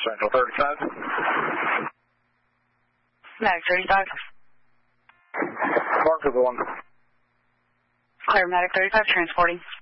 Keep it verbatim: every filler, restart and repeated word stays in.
Central thirty-five. Medic thirty-five. Mark to the one. Clear, Medic thirty-five, transporting.